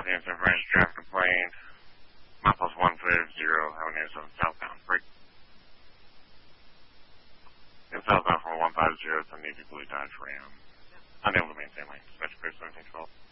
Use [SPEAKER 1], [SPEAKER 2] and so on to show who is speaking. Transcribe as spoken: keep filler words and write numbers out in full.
[SPEAKER 1] South San Francisco traffic complaint. My plus one fifty, having near seven southbound. Break. And southbound from one five zero, it's a navy blue Dodge Ram. Unable to maintain lane. Dispatch clear seventeen twelve.